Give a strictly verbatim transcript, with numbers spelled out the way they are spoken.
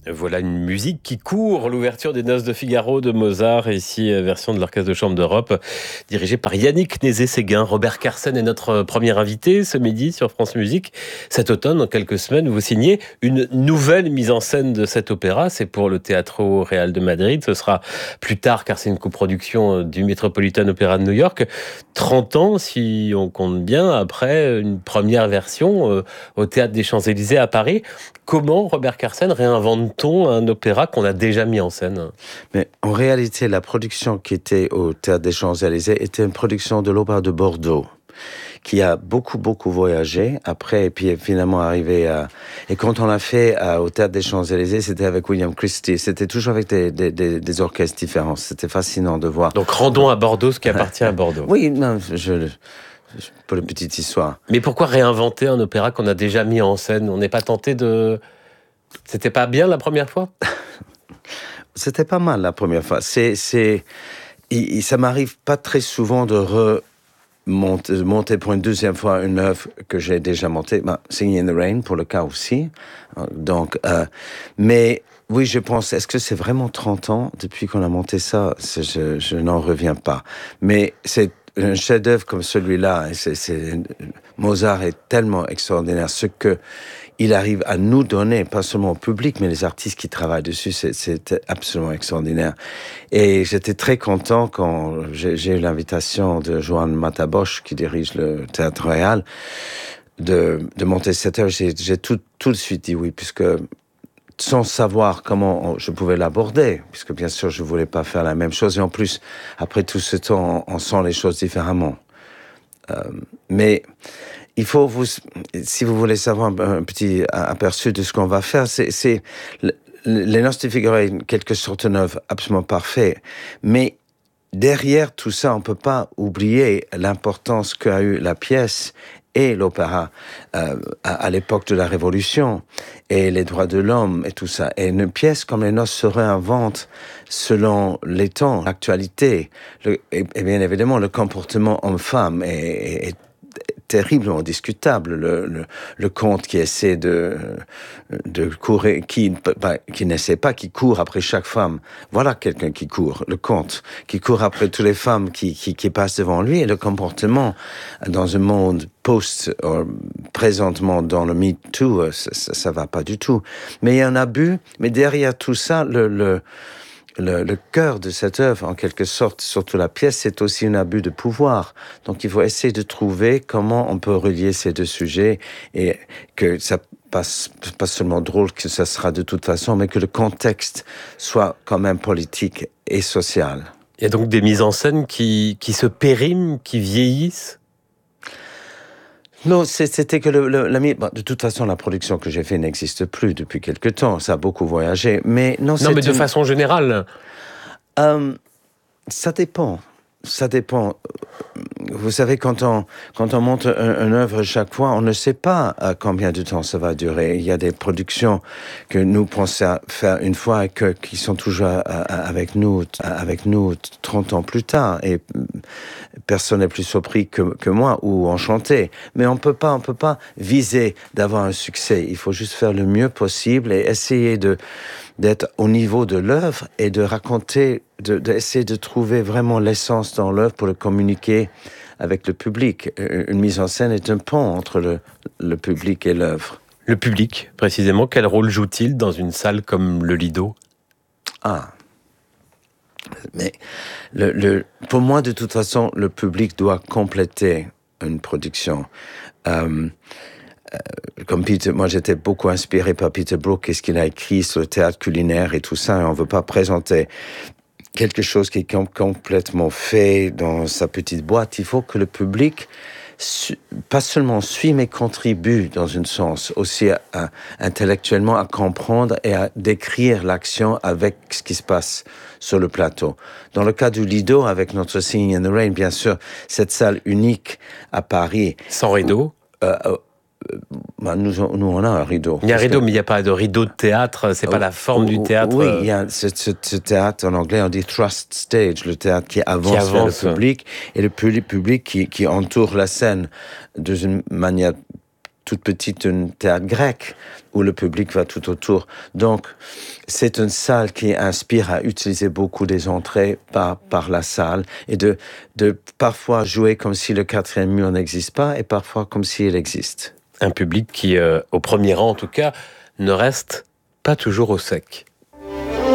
Voilà une musique qui court, l'ouverture des Noces de Figaro de Mozart, ici version de l'Orchestre de Chambre d'Europe, dirigé par Yannick Nézet-Séguin. Robert Carsen est notre premier invité ce midi sur France Musique. Cet automne, dans quelques semaines, vous signez une nouvelle mise en scène de cet opéra. C'est pour le Teatro Real de Madrid. Ce sera plus tard, car c'est une coproduction du Metropolitan Opera de New York. trente ans, si on compte bien, après une première version au Théâtre des Champs-Élysées à Paris. Comment, Robert Carsen, réinvente-t-on un opéra qu'on a déjà mis en scène ? Mais en réalité, la production qui était au Théâtre des Champs-Élysées était une production de l'Opéra de Bordeaux, qui a beaucoup, beaucoup voyagé après, et puis est finalement arrivé à... Et quand on l'a fait à, au Théâtre des Champs-Élysées, c'était avec William Christie. C'était toujours avec des, des, des, des orchestres différents. C'était fascinant de voir. Donc rendons à Bordeaux ce qui appartient à Bordeaux. Oui, non, je... je pour une petite histoire. Mais pourquoi réinventer un opéra qu'on a déjà mis en scène ? On n'est pas tenté de... C'était pas bien la première fois ? C'était pas mal la première fois. C'est, c'est... Et, et ça m'arrive pas très souvent de remonter monter pour une deuxième fois une œuvre que j'ai déjà montée. Ben, Singing in the Rain, pour le cas aussi. Donc, euh, mais oui, je pense, est-ce que c'est vraiment trente ans depuis qu'on a monté ça ? Je, je n'en reviens pas. Mais c'est un chef-d'œuvre comme celui-là, c'est, c'est, Mozart est tellement extraordinaire. Ce que il arrive à nous donner, pas seulement au public, mais les artistes qui travaillent dessus, c'est, c'est absolument extraordinaire. Et j'étais très content quand j'ai, j'ai eu l'invitation de Joan Matabosch, qui dirige le Théâtre Royal, de, de monter cette œuvre. J'ai, j'ai tout, tout de suite dit oui, puisque sans savoir comment je pouvais l'aborder, puisque bien sûr je voulais pas faire la même chose, et en plus, après tout ce temps, on, on sent les choses différemment. Euh, mais il faut vous, si vous voulez savoir un, un petit aperçu de ce qu'on va faire, c'est, c'est les Noces de Figaro est en quelque sorte une œuvre absolument parfaite, mais derrière tout ça, on peut pas oublier l'importance qu'a eu la pièce et l'opéra euh, à, à l'époque de la Révolution, et les droits de l'homme et tout ça. Et une pièce comme les Noces se réinvente selon les temps, l'actualité. Le, et, et bien évidemment, le comportement homme-femme est, est, est terriblement discutable. Le, le, le comte qui essaie de, de courir, qui, bah, qui n'essaie pas, qui court après chaque femme. Voilà quelqu'un qui court, le comte, qui court après toutes les femmes qui, qui, qui passent devant lui. Et le comportement dans un monde post, euh, présentement dans le Me Too, ça, ça, ça va pas du tout. Mais il y a un abus, mais derrière tout ça, le, le Le, le cœur de cette œuvre, en quelque sorte, surtout la pièce, c'est aussi un abus de pouvoir. Donc, il faut essayer de trouver comment on peut relier ces deux sujets et que ça passe pas seulement drôle, que ça sera de toute façon, mais que le contexte soit quand même politique et social. Il y a donc des mises en scène qui, qui se périment, qui vieillissent ? Non, c'était que le, le, la, bon, de toute façon, la production que j'ai faite n'existe plus depuis quelque temps. Ça a beaucoup voyagé, mais non. Non, mais de une... façon générale. Euh, ça dépend. Ça dépend. Vous savez, quand on, quand on monte un, une œuvre chaque fois, on ne sait pas à combien de temps ça va durer. Il y a des productions que nous pensons faire une fois et que, qui sont toujours à, à, avec nous, avec nous trente ans plus tard. Et personne n'est plus surpris que, que moi ou enchanté. Mais on peut pas, on peut pas viser d'avoir un succès. Il faut juste faire le mieux possible et essayer de, d'être au niveau de l'œuvre et de raconter, de, d'essayer de trouver vraiment l'essence dans l'œuvre pour le communiquer avec le public. Une mise en scène est un pont entre le, le public et l'œuvre. Le public, précisément, quel rôle joue-t-il dans une salle comme le Lido ? Ah, mais le, le, pour moi, de toute façon, le public doit compléter une production. Euh, Euh, comme Peter, moi j'étais beaucoup inspiré par Peter Brook, qu'est-ce qu'il a écrit sur le théâtre culinaire et tout ça, et on veut pas présenter quelque chose qui est com- complètement fait dans sa petite boîte. Il faut que le public su- pas seulement suit, mais contribue dans un sens, aussi à, à, intellectuellement à comprendre et à décrire l'action avec ce qui se passe sur le plateau. Dans le cas du Lido, avec notre Singing in the Rain, bien sûr, cette salle unique à Paris. Sans rideau où, euh, euh, Bah, nous, nous, on a un rideau. Il y a un rideau, que... mais il n'y a pas de rideau de théâtre, c'est oh, pas la forme oh, du théâtre. Oui, il y a ce, ce, ce théâtre, en anglais, on dit thrust stage, le théâtre qui avance, qui avance vers le public, et le public qui, qui entoure la scène d'une manière toute petite, un théâtre grec, où le public va tout autour. Donc, c'est une salle qui inspire à utiliser beaucoup des entrées par, par la salle et de, de parfois jouer comme si le quatrième mur n'existe pas et parfois comme s'il existe. Un public qui, euh, au premier rang en tout cas, ne reste pas toujours au sec.